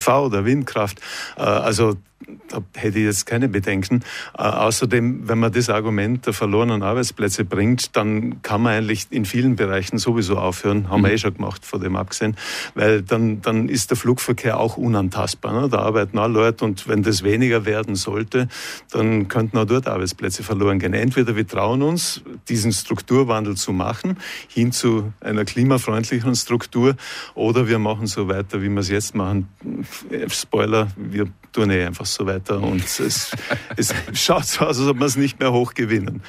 PV oder Windkraft. Also da hätte ich jetzt keine Bedenken. Außerdem, wenn man das Argument der verlorenen Arbeitsplätze bringt, dann kann man eigentlich in vielen Bereichen sowieso aufhören. Haben wir schon gemacht, von dem abgesehen. Weil dann ist der Flugverkehr auch unantastbar. Ne? Da arbeiten alle Leute und wenn das weniger werden sollte, dann könnten auch dort Arbeitsplätze verloren gehen. Entweder wir trauen uns, diesen Strukturwandel zu machen, hin zu einer klimafreundlicheren Struktur, oder wir machen so weiter, wie wir es jetzt machen. Spoiler, wir tun einfach so weiter und es schaut so aus, als ob wir es nicht mehr hoch gewinnen.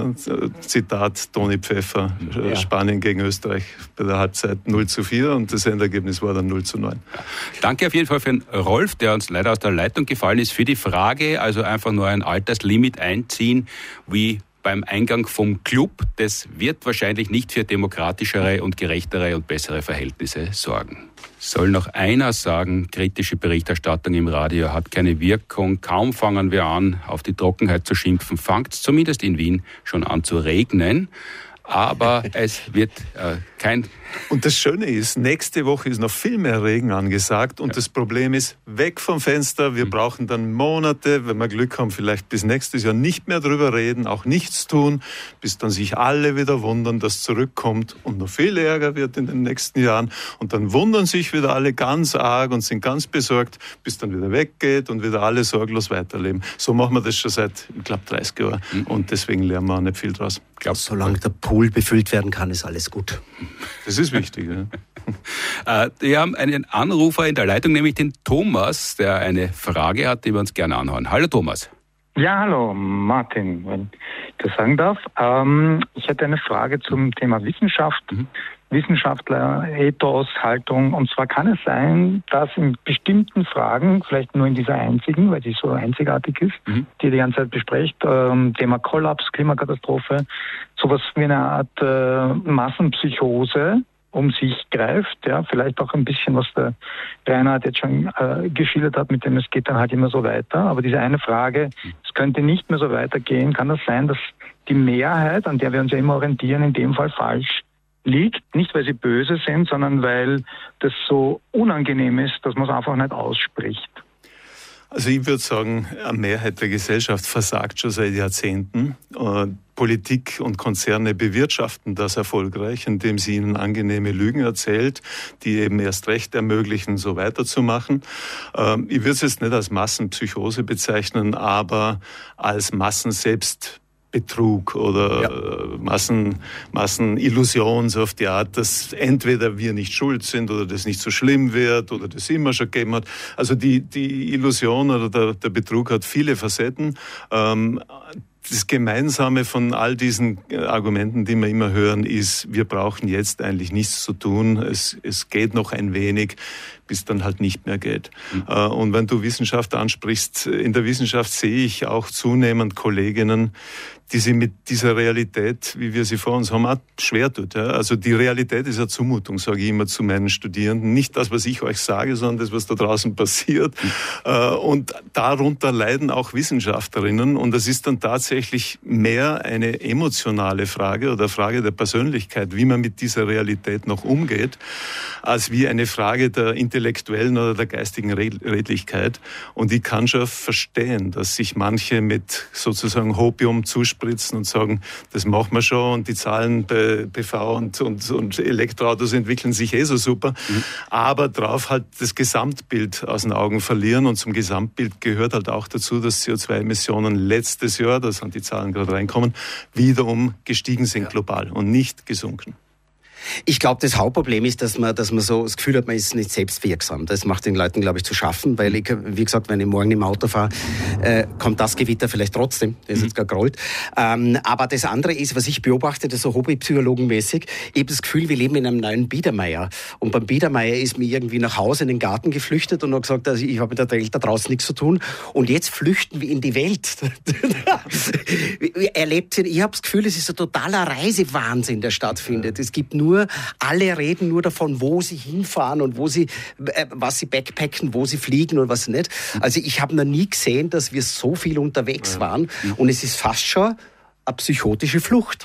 Zitat Toni Pfeffer, Spanien gegen Österreich bei der Halbzeit 0:4 und das Endergebnis war dann 0:9. Danke auf jeden Fall für den Rolf, der uns leider aus der Leitung gefallen ist, für die Frage, also einfach nur ein Alterslimit einziehen, wie beim Eingang vom Club. Das wird wahrscheinlich nicht für demokratischere und gerechtere und bessere Verhältnisse sorgen. Soll noch einer sagen, kritische Berichterstattung im Radio hat keine Wirkung. Kaum fangen wir an, auf die Trockenheit zu schimpfen, fängt es zumindest in Wien schon an zu regnen. Aber es wird kein... Und das Schöne ist, nächste Woche ist noch viel mehr Regen angesagt und das Problem ist, weg vom Fenster, wir brauchen dann Monate, wenn wir Glück haben, vielleicht bis nächstes Jahr nicht mehr drüber reden, auch nichts tun, bis dann sich alle wieder wundern, dass zurückkommt und noch viel Ärger wird in den nächsten Jahren und dann wundern sich wieder alle ganz arg und sind ganz besorgt, bis dann wieder weggeht und wieder alle sorglos weiterleben. So machen wir das schon seit, ich glaube, 30 Jahren und deswegen lernen wir auch nicht viel draus. Solange der Pool befüllt werden kann, ist alles gut. Das ist wichtig. Ja. Wir haben einen Anrufer in der Leitung, nämlich den Thomas, der eine Frage hat, die wir uns gerne anhören. Hallo Thomas. Ja, hallo Martin, wenn ich das sagen darf. Ich hätte eine Frage zum Thema Wissenschaft. Wissenschaftler, Ethos, Haltung. Und zwar kann es sein, dass in bestimmten Fragen, vielleicht nur in dieser einzigen, weil die so einzigartig ist, die ganze Zeit bespricht, Thema Kollaps, Klimakatastrophe, sowas wie eine Art Massenpsychose um sich greift, ja, vielleicht auch ein bisschen, was der Reinhard jetzt schon geschildert hat, mit dem es geht dann halt immer so weiter. Aber diese eine Frage, es könnte nicht mehr so weitergehen, kann das sein, dass die Mehrheit, an der wir uns ja immer orientieren, in dem Fall falsch liegt, nicht weil sie böse sind, sondern weil das so unangenehm ist, dass man es einfach nicht ausspricht. Also ich würde sagen, eine Mehrheit der Gesellschaft versagt schon seit Jahrzehnten. Politik und Konzerne bewirtschaften das erfolgreich, indem sie ihnen angenehme Lügen erzählt, die eben erst recht ermöglichen, so weiterzumachen. Ich würde es jetzt nicht als Massenpsychose bezeichnen, aber als Massenselbstbetrug oder Massenillusion, so auf die Art, dass entweder wir nicht schuld sind oder das nicht so schlimm wird oder das immer schon gegeben hat. Also die Illusion oder der Betrug hat viele Facetten. Das Gemeinsame von all diesen Argumenten, die wir immer hören, ist, wir brauchen jetzt eigentlich nichts zu tun. Es geht noch ein wenig, bis dann halt nicht mehr geht. Und wenn du Wissenschaft ansprichst, in der Wissenschaft sehe ich auch zunehmend Kolleginnen, die sich mit dieser Realität, wie wir sie vor uns haben, auch schwer tut. Ja? Also die Realität ist eine Zumutung, sage ich immer zu meinen Studierenden. Nicht das, was ich euch sage, sondern das, was da draußen passiert. Und darunter leiden auch Wissenschaftlerinnen. Und das ist dann tatsächlich mehr eine emotionale Frage oder Frage der Persönlichkeit, wie man mit dieser Realität noch umgeht, als wie eine Frage der intellektuellen oder der geistigen Redlichkeit. Und ich kann schon verstehen, dass sich manche mit sozusagen Hopium zuspritzen und sagen, das machen wir schon und die Zahlen bei PV und Elektroautos entwickeln sich so super, aber drauf halt das Gesamtbild aus den Augen verlieren und zum Gesamtbild gehört halt auch dazu, dass CO2-Emissionen letztes Jahr, da sind die Zahlen gerade reinkommen, wiederum gestiegen sind global und nicht gesunken. Ich glaube, das Hauptproblem ist, dass man so das Gefühl hat, man ist nicht selbstwirksam. Das macht den Leuten, glaube ich, zu schaffen, weil ich, wie gesagt, wenn ich morgen im Auto fahre, kommt das Gewitter vielleicht trotzdem. Das ist jetzt gar gerollt. Aber das andere ist, was ich beobachte, das so hobbypsychologenmäßig, ich habe das Gefühl, wir leben in einem neuen Biedermeier. Und beim Biedermeier ist mir irgendwie nach Hause in den Garten geflüchtet und hat gesagt, also ich habe mit der Welt da draußen nichts zu tun. Und jetzt flüchten wir in die Welt. Ich habe das Gefühl, es ist ein totaler Reisewahnsinn, der stattfindet. Es gibt alle reden nur davon, wo sie hinfahren und was sie backpacken, wo sie fliegen und was nicht. Also ich habe noch nie gesehen, dass wir so viel unterwegs waren und es ist fast schon eine psychotische Flucht.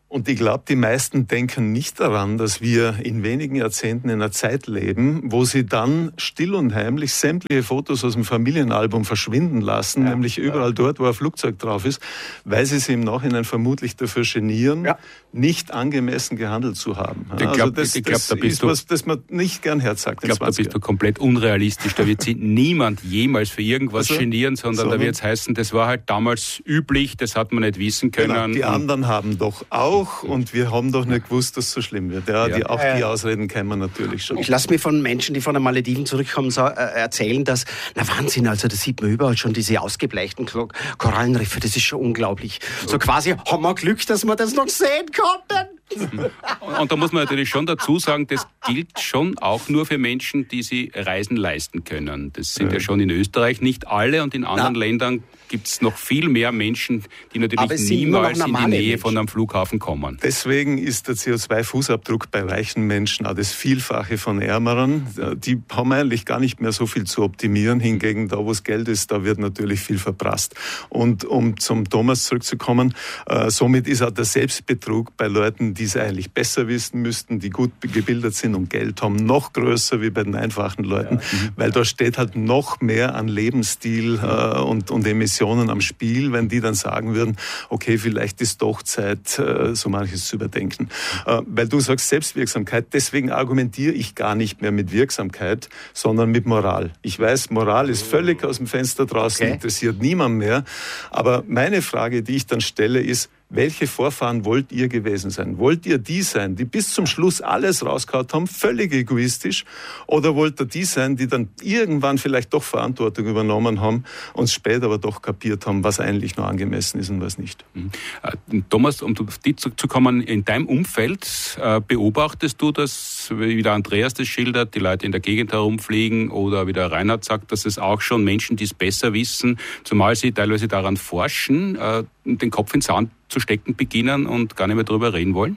Und ich glaube, die meisten denken nicht daran, dass wir in wenigen Jahrzehnten in einer Zeit leben, wo sie dann still und heimlich sämtliche Fotos aus dem Familienalbum verschwinden lassen, nämlich überall dort, wo ein Flugzeug drauf ist, weil sie sich im Nachhinein vermutlich dafür genieren, nicht angemessen gehandelt zu haben. Ich glaube, das ist was, das man nicht gern herzagt. Ich glaube, da bist du komplett unrealistisch. Da wird sich niemand jemals für irgendwas genieren, sondern da wird es heißen, das war halt damals üblich, das hat man nicht wissen können. Genau, die anderen haben doch auch und wir haben doch nicht gewusst, dass es so schlimm wird. Die Ausreden kennen wir natürlich schon. Ich lasse mir von Menschen, die von den Malediven zurückkommen, erzählen, dass, Wahnsinn, also das sieht man überall schon, diese ausgebleichten Korallenriffe, das ist schon unglaublich. So quasi, haben wir Glück, dass wir das noch sehen konnten. Und da muss man natürlich schon dazu sagen, das gilt schon auch nur für Menschen, die sie Reisen leisten können. Das sind ja schon in Österreich nicht alle und in anderen Ländern gibt es noch viel mehr Menschen, die natürlich niemals in die Nähe von einem Flughafen kommen. Deswegen ist der CO2-Fußabdruck bei reichen Menschen auch das Vielfache von Ärmeren. Die haben eigentlich gar nicht mehr so viel zu optimieren. Hingegen da, wo es Geld ist, da wird natürlich viel verprasst. Und um zum Thomas zurückzukommen, somit ist auch der Selbstbetrug bei Leuten, die es eigentlich besser wissen müssten, die gut gebildet sind und Geld haben, noch größer wie bei den einfachen Leuten, weil da steht halt noch mehr an Lebensstil und Emissionen am Spiel, wenn die dann sagen würden, okay, vielleicht ist doch Zeit, so manches zu überdenken. Weil du sagst Selbstwirksamkeit, deswegen argumentiere ich gar nicht mehr mit Wirksamkeit, sondern mit Moral. Ich weiß, Moral ist völlig aus dem Fenster draußen, interessiert niemand mehr. Aber meine Frage, die ich dann stelle, ist, welche Vorfahren wollt ihr gewesen sein? Wollt ihr die sein, die bis zum Schluss alles rausgehauen haben, völlig egoistisch? Oder wollt ihr die sein, die dann irgendwann vielleicht doch Verantwortung übernommen haben und später aber doch kapiert haben, was eigentlich noch angemessen ist und was nicht? Thomas, um auf dich zurückzukommen, in deinem Umfeld beobachtest du das, wie der Andreas das schildert, die Leute in der Gegend herumfliegen oder wie der Reinhard sagt, dass es auch schon Menschen, die es besser wissen, zumal sie teilweise daran forschen, den Kopf ins Sand zu stecken beginnen und gar nicht mehr darüber reden wollen?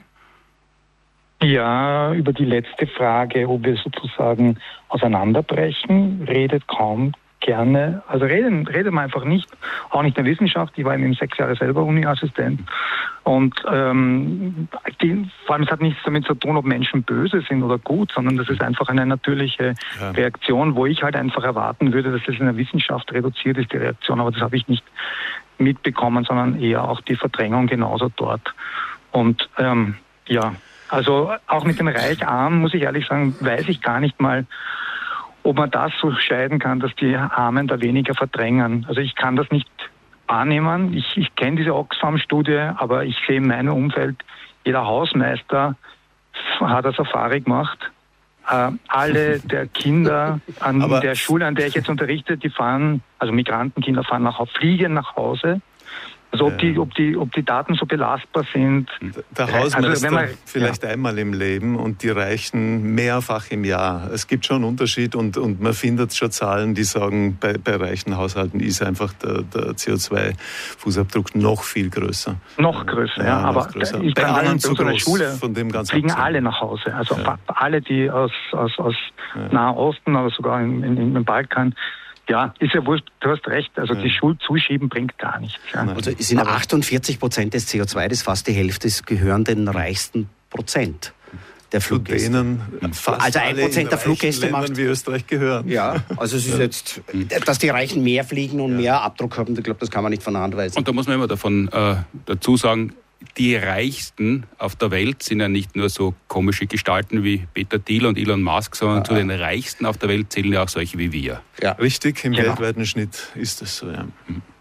Ja, über die letzte Frage, ob wir sozusagen auseinanderbrechen, redet kaum gerne. Also reden wir einfach nicht, auch nicht in der Wissenschaft. Ich war eben 6 Jahre selber Uni-Assistent und vor allem es hat nichts damit zu tun, ob Menschen böse sind oder gut, sondern das ist einfach eine natürliche Reaktion, wo ich halt einfach erwarten würde, dass es in der Wissenschaft reduziert ist, die Reaktion, aber das habe ich nicht mitbekommen, sondern eher auch die Verdrängung genauso dort. Und also auch mit dem Reich-Arm, muss ich ehrlich sagen, weiß ich gar nicht mal, ob man das so scheiden kann, dass die Armen da weniger verdrängen. Also ich kann das nicht wahrnehmen. Ich kenne diese Oxfam-Studie, aber ich sehe in meinem Umfeld, jeder Hausmeister hat eine Safari gemacht. Alle der Kinder an der Schule, an der ich jetzt unterrichte, die fahren, also Migrantenkinder fliegen nach Hause. Also ob die Daten so belastbar sind. Der Hausmeister vielleicht einmal im Leben und die Reichen mehrfach im Jahr. Es gibt schon einen Unterschied und man findet schon Zahlen, die sagen, bei reichen Haushalten ist einfach der CO2-Fußabdruck noch viel größer. Noch größer, ja. Aber größer. Ich bei kann allen sagen, bei unserer Schule von dem ganzen fliegen alle nach Hause. Also alle, die aus Nahen Osten oder sogar im Balkan. Ja, ist ja wurscht, du hast recht. Also die Schuld zuschieben bringt gar nichts. Ja. Also es sind 48% des CO2, das ist fast die Hälfte, gehören den reichsten Prozent der Fluggäste. Denen fast also 1% der Fluggäste macht, wie Österreich gehören. Ja, also es ist jetzt, dass die Reichen mehr fliegen und mehr Abdruck haben, ich glaube, das kann man nicht von der Hand weisen. Und da muss man immer dazu sagen, die Reichsten auf der Welt sind ja nicht nur so komische Gestalten wie Peter Thiel und Elon Musk, sondern zu den Reichsten auf der Welt zählen ja auch solche wie wir. Ja, richtig, im weltweiten Schnitt ist das so, ja.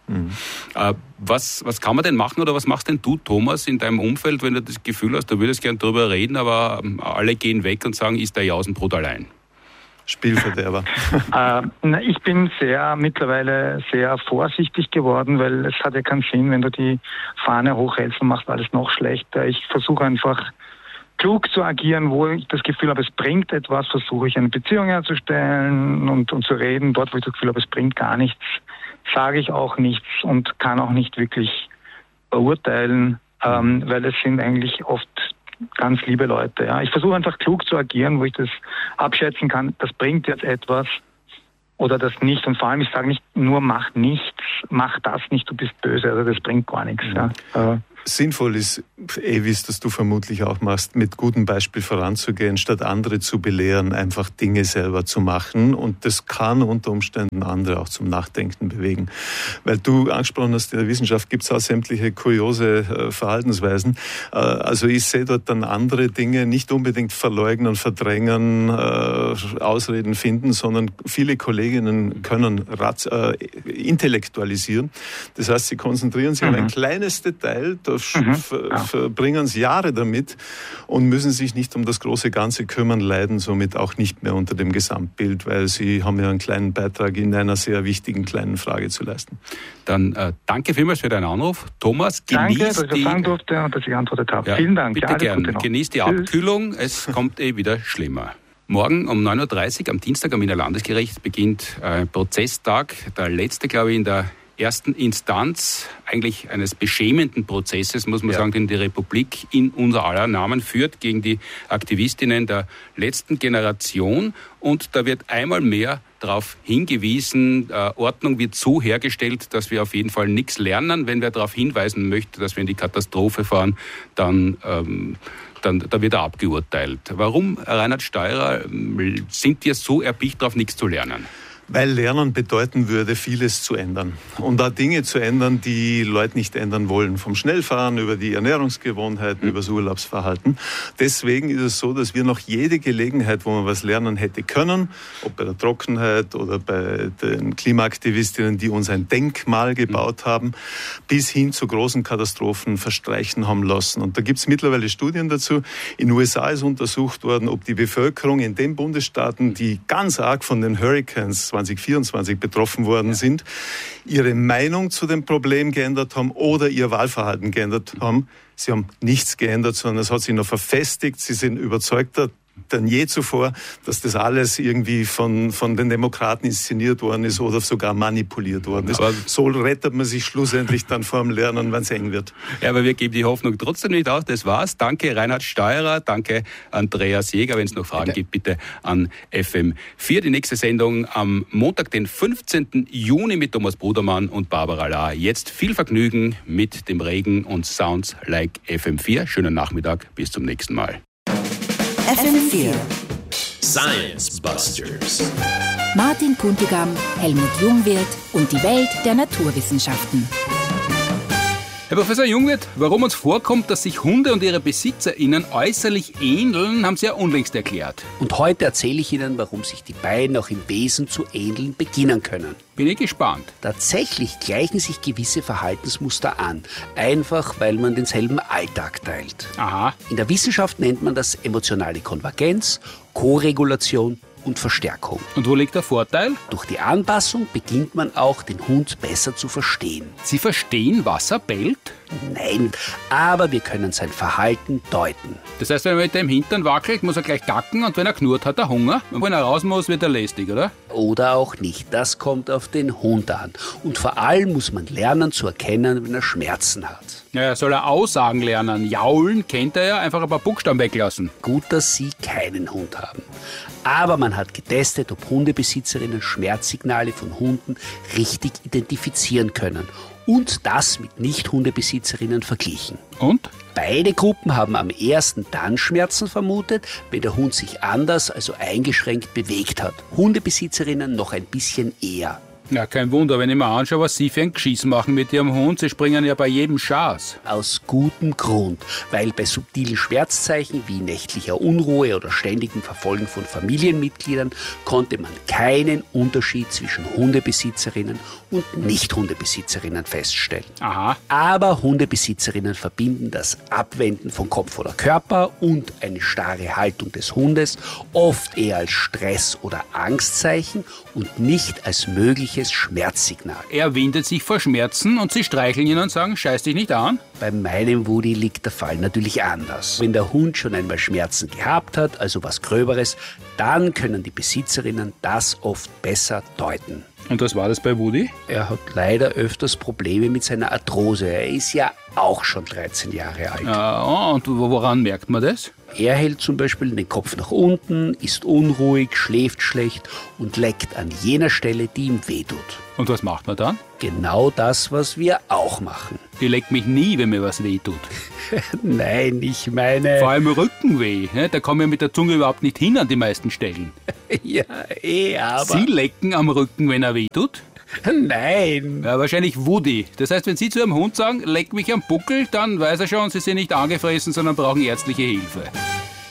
Was kann man denn machen oder was machst denn du, Thomas, in deinem Umfeld, wenn du das Gefühl hast, du würdest gern drüber reden, aber alle gehen weg und sagen, ist der Jausenbrot allein? Spielverderber. Ich bin mittlerweile sehr vorsichtig geworden, weil es hat ja keinen Sinn, wenn du die Fahne hochhältst und machst alles noch schlechter. Ich versuche einfach klug zu agieren, wo ich das Gefühl habe, es bringt etwas, versuche ich eine Beziehung herzustellen und zu reden. Dort, wo ich das Gefühl habe, es bringt gar nichts, sage ich auch nichts und kann auch nicht wirklich beurteilen, weil es sind eigentlich oft ganz liebe Leute. Ja. Ich versuche einfach klug zu agieren, wo ich das abschätzen kann, das bringt jetzt etwas oder das nicht. Und vor allem, ich sage nicht nur, mach nichts, mach das nicht, du bist böse, also das bringt gar nichts. Ja. sinnvoll ist, wie es das du vermutlich auch machst, mit gutem Beispiel voranzugehen, statt andere zu belehren, einfach Dinge selber zu machen. Und das kann unter Umständen andere auch zum Nachdenken bewegen. Weil du angesprochen hast, in der Wissenschaft gibt es auch sämtliche kuriose Verhaltensweisen. Also ich sehe dort dann andere Dinge nicht unbedingt verleugnen, verdrängen, Ausreden finden, sondern viele Kolleginnen können intellektualisieren. Das heißt, sie konzentrieren sich auf ein kleines Detail, verbringen sie Jahre damit und müssen sich nicht um das große Ganze kümmern, leiden somit auch nicht mehr unter dem Gesamtbild, weil sie haben ja einen kleinen Beitrag in einer sehr wichtigen kleinen Frage zu leisten. Dann danke vielmals für deinen Anruf. Thomas, danke, dass ich sagen durfte und dass ich geantwortet habe. Ja, vielen Dank. Bitte gern. Genießt die Abkühlung, es kommt wieder schlimmer. Morgen um 9.30 Uhr am Dienstag am Wiener Landesgericht beginnt ein Prozesstag, der letzte, glaube ich, in der ersten Instanz eigentlich eines beschämenden Prozesses, muss man sagen, den die Republik in unser aller Namen führt gegen die Aktivistinnen der letzten Generation. Und da wird einmal mehr darauf hingewiesen, Ordnung wird so hergestellt, dass wir auf jeden Fall nichts lernen. Wenn wer darauf hinweisen möchte, dass wir in die Katastrophe fahren, dann da wird er abgeurteilt. Warum, Reinhard Steurer, sind wir so erpicht darauf, nichts zu lernen? Weil Lernen bedeuten würde, vieles zu ändern. Und da Dinge zu ändern, die Leute nicht ändern wollen. Vom Schnellfahren über die Ernährungsgewohnheiten, über das Urlaubsverhalten. Deswegen ist es so, dass wir noch jede Gelegenheit, wo man was lernen hätte können, ob bei der Trockenheit oder bei den Klimaaktivistinnen, die uns ein Denkmal gebaut haben, bis hin zu großen Katastrophen verstreichen haben lassen. Und da gibt es mittlerweile Studien dazu. In den USA ist untersucht worden, ob die Bevölkerung in den Bundesstaaten, die ganz arg von den Hurricanes 2024 betroffen worden sind, ihre Meinung zu dem Problem geändert haben oder ihr Wahlverhalten geändert haben. Sie haben nichts geändert, sondern es hat sich noch verfestigt. Sie sind überzeugter denn je zuvor, dass das alles irgendwie von den Demokraten inszeniert worden ist oder sogar manipuliert worden ist. Aber so rettet man sich schlussendlich dann vor dem Lernen, wenn es eng wird. Ja, aber wir geben die Hoffnung trotzdem nicht auf. Das war's. Danke Reinhard Steurer, danke Andreas Jäger. Wenn es noch Fragen gibt, bitte an FM4. Die nächste Sendung am Montag, den 15. Juni mit Thomas Brudermann und Barbara Lahr. Jetzt viel Vergnügen mit dem Regen und Sounds like FM4. Schönen Nachmittag, bis zum nächsten Mal. FM4 Science Busters. Martin Puntigam, Helmut Jungwirth und die Welt der Naturwissenschaften. Herr Professor Jungwirth, warum uns vorkommt, dass sich Hunde und ihre BesitzerInnen äußerlich ähneln, haben Sie ja unlängst erklärt. Und heute erzähle ich Ihnen, warum sich die beiden auch im Wesen zu ähneln beginnen können. Bin ich gespannt. Tatsächlich gleichen sich gewisse Verhaltensmuster an, einfach weil man denselben Alltag teilt. Aha. In der Wissenschaft nennt man das emotionale Konvergenz, Koregulation und Verstärkung. Und wo liegt der Vorteil? Durch die Anpassung beginnt man auch, den Hund besser zu verstehen. Sie verstehen, was er bellt? Nein, aber wir können sein Verhalten deuten. Das heißt, wenn er mit dem Hintern wackelt, muss er gleich gacken und wenn er knurrt, hat er Hunger. Und wenn er raus muss, wird er lästig, oder? Oder auch nicht. Das kommt auf den Hund an. Und vor allem muss man lernen zu erkennen, wenn er Schmerzen hat. Ja, soll er Aussagen lernen. Jaulen kennt er ja, einfach ein paar Buchstaben weglassen. Gut, dass Sie keinen Hund haben. Aber man hat getestet, ob Hundebesitzerinnen Schmerzsignale von Hunden richtig identifizieren können. Und das mit Nicht-Hundebesitzerinnen verglichen. Und? Beide Gruppen haben am ersten dann Schmerzen vermutet, wenn der Hund sich anders, also eingeschränkt bewegt hat. Hundebesitzerinnen noch ein bisschen eher. Ja, kein Wunder, wenn ich mir anschaue, was Sie für ein Geschiss machen mit Ihrem Hund. Sie springen ja bei jedem Schaß. Aus gutem Grund, weil bei subtilen Schmerzzeichen wie nächtlicher Unruhe oder ständigem Verfolgen von Familienmitgliedern konnte man keinen Unterschied zwischen Hundebesitzerinnen und Nicht-Hundebesitzerinnen feststellen. Aha. Aber Hundebesitzerinnen verbinden das Abwenden von Kopf oder Körper und eine starre Haltung des Hundes oft eher als Stress- oder Angstzeichen und nicht als mögliches Schmerzsignal. Er windet sich vor Schmerzen und Sie streicheln ihn und sagen, scheiß dich nicht an? Bei meinem Woody liegt der Fall natürlich anders. Wenn der Hund schon einmal Schmerzen gehabt hat, also was Gröberes, dann können die Besitzerinnen das oft besser deuten. Und was war das bei Woody? Er hat leider öfters Probleme mit seiner Arthrose. Er ist ja auch schon 13 Jahre alt. Und woran merkt man das? Er hält zum Beispiel den Kopf nach unten, ist unruhig, schläft schlecht und leckt an jener Stelle, die ihm wehtut. Und was macht man dann? Genau das, was wir auch machen. Ich leck mich nie, wenn mir was weh tut. Nein, ich meine... Vor allem Rückenweh. Ne? Da kommen wir mit der Zunge überhaupt nicht hin an die meisten Stellen. Ja, aber... Sie lecken am Rücken, wenn er weh tut? Nein. Ja, wahrscheinlich Woody. Das heißt, wenn Sie zu Ihrem Hund sagen, leck mich am Buckel, dann weiß er schon, Sie sind nicht angefressen, sondern brauchen ärztliche Hilfe.